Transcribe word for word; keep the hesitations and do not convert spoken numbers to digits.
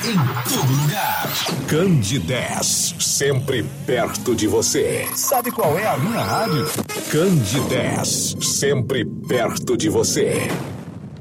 em todo lugar. Candidez, sempre perto de você. Sabe qual é a minha rádio? Candidez, sempre perto de você.